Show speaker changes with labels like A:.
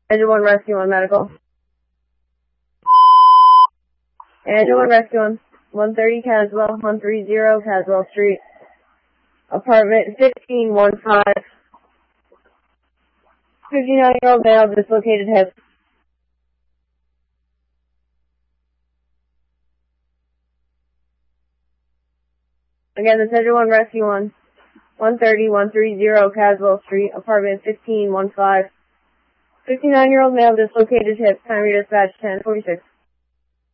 A: Angel 1 Rescue 1 Medical. Angel 1 Rescue 1, 130 Caswell, 130 Caswell Street, apartment 1515. 59-year-old male, dislocated hip. Again, this is Angel 1 Rescue 1, 130 Caswell Street, apartment 1515. 59-year-old male, dislocated hip. Time to dispatch 1046.